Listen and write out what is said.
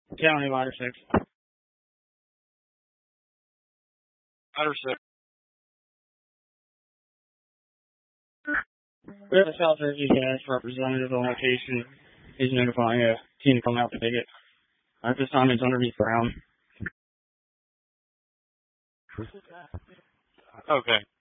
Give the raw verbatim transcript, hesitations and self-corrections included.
County ladder six. Ladder six. We have a South Jersey gas representative on location. He's notifying a team to come out to dig it. At this time, it's underneath ground. Okay.